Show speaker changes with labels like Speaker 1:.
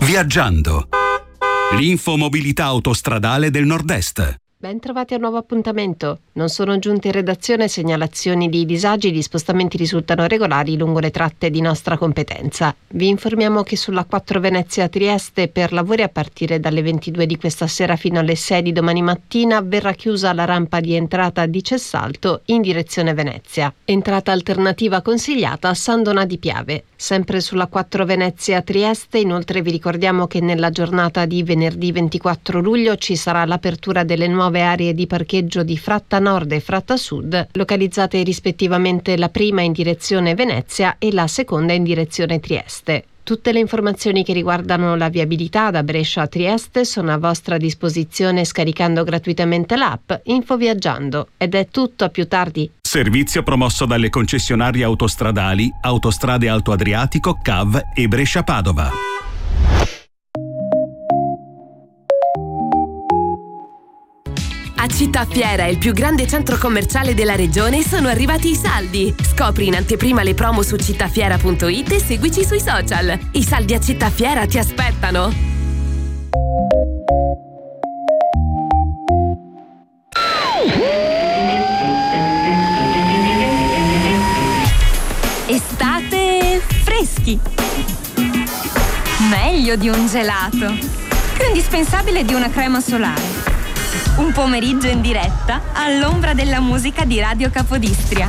Speaker 1: Viaggiando. L'infomobilità autostradale del Nord-Est.
Speaker 2: Ben trovati a un nuovo appuntamento. Non sono giunte in redazione segnalazioni di disagi, gli spostamenti risultano regolari lungo le tratte di nostra competenza. Vi informiamo che sulla 4 Venezia-Trieste per lavori a partire dalle 22 di questa sera fino alle 6 di domani mattina verrà chiusa la rampa di entrata di Cessalto in direzione Venezia. Entrata alternativa consigliata a San Donà di Piave. Sempre sulla 4 Venezia-Trieste, inoltre vi ricordiamo che nella giornata di venerdì 24 luglio ci sarà l'apertura delle nuove aree di parcheggio di Fratta Nord e Fratta Sud, localizzate rispettivamente la prima in direzione Venezia e la seconda in direzione Trieste. Tutte le informazioni che riguardano la viabilità da Brescia a Trieste sono a vostra disposizione scaricando gratuitamente l'app Infoviaggiando. Ed è tutto, a più tardi.
Speaker 1: Servizio promosso dalle concessionarie autostradali Autostrade Alto Adriatico, CAV e Brescia-Padova.
Speaker 3: A Città Fiera, il più grande centro commerciale della regione, sono arrivati i saldi. Scopri in anteprima le promo su cittafiera.it e seguici sui social. I saldi a Città Fiera ti aspettano.
Speaker 4: Estate freschi. Meglio di un gelato. Più indispensabile di una crema solare. Un pomeriggio in diretta all'ombra della musica di Radio Capodistria.